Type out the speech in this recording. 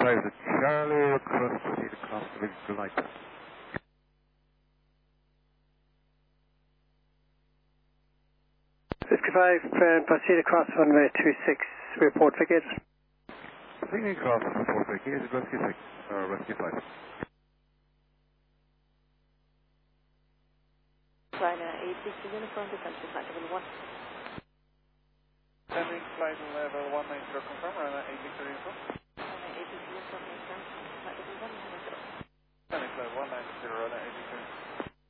55 to Charlie, cross proceed across the glider. 55, proceed across runway 26, report Vickers. Proceeding across report Vickers, rescue 6, rescue 5. China 86 uniform, descent to flight level 1. Descending flight level 190, confirm, runway 86 uniform. China 86 uniform, descent to flight level 190. Descending flight 190, runway